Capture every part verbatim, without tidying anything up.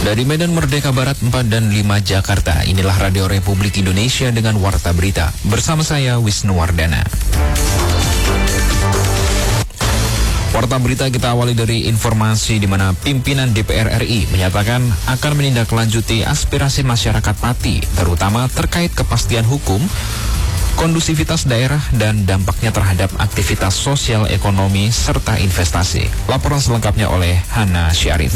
Dari Medan Merdeka Barat empat dan lima Jakarta, inilah Radio Republik Indonesia dengan Warta Berita. Bersama saya Wisnu Wardana. Warta Berita kita awali dari informasi di mana pimpinan D P R R I menyatakan akan menindaklanjuti aspirasi masyarakat Pati, terutama terkait kepastian hukum, kondusivitas daerah, dan dampaknya terhadap aktivitas sosial ekonomi serta investasi. Laporan selengkapnya oleh Hana Syarif.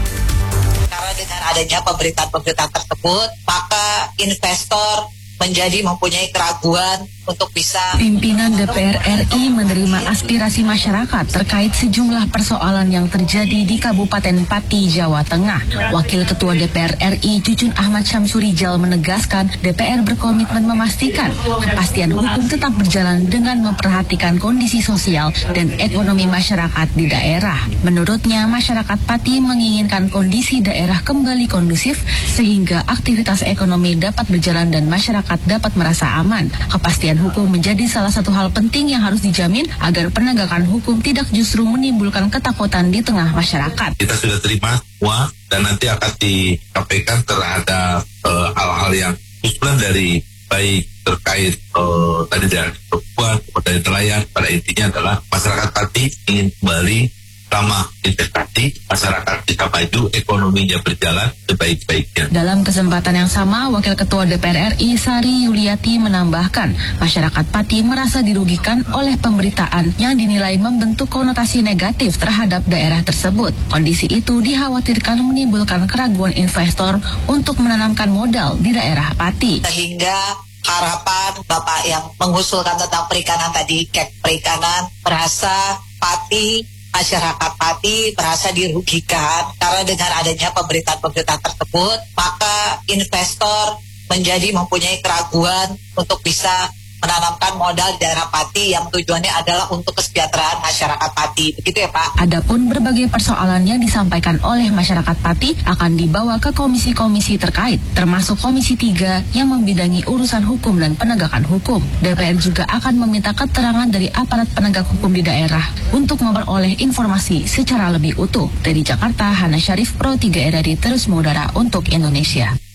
Karena dengan adanya pemberitaan-pemberitaan tersebut, maka investor menjadi mempunyai keraguan untuk bisa. Pimpinan D P R R I menerima aspirasi masyarakat terkait sejumlah persoalan yang terjadi di Kabupaten Pati, Jawa Tengah. Wakil Ketua D P R R I Jujun Ahmad Syamsurijal menegaskan D P R berkomitmen memastikan kepastian hukum tetap berjalan dengan memperhatikan kondisi sosial dan ekonomi masyarakat di daerah. Menurutnya, masyarakat Pati menginginkan kondisi daerah kembali kondusif sehingga aktivitas ekonomi dapat berjalan dan masyarakat dapat merasa aman. Kepastian hukum menjadi salah satu hal penting yang harus dijamin agar penegakan hukum tidak justru menimbulkan ketakutan di tengah masyarakat. Kita sudah terima semua dan nanti akan disampaikan terhadap uh, hal-hal yang usulan dari baik terkait uh, tadi dari perempuan, dari nelayan. Pada intinya adalah masyarakat Pati ingin kembali ramah investasi, masyarakat kita maju, ekonominya berjalan sebaik-baiknya. Dalam kesempatan yang sama, Wakil Ketua D P R R I Sari Yuliati menambahkan, masyarakat Pati merasa dirugikan oleh pemberitaan yang dinilai membentuk konotasi negatif terhadap daerah tersebut. Kondisi itu dikhawatirkan menimbulkan keraguan investor untuk menanamkan modal di daerah Pati. Sehingga harapan Bapak yang mengusulkan tentang perikanan tadi, kek perikanan, merasa Pati, masyarakat Pati merasa dirugikan karena dengan adanya pemberitaan-pemberitaan tersebut, maka investor menjadi mempunyai keraguan untuk bisa menanamkan modal di daerah Pati yang tujuannya adalah untuk kesejahteraan masyarakat Pati. Begitu ya Pak? Adapun berbagai persoalan yang disampaikan oleh masyarakat Pati akan dibawa ke komisi-komisi terkait, termasuk Komisi tiga yang membidangi urusan hukum dan penegakan hukum. D P R juga akan meminta keterangan dari aparat penegak hukum di daerah untuk memperoleh informasi secara lebih utuh. Dari Jakarta, Hana Syarif, Pro tiga R R I terus mengudara untuk Indonesia.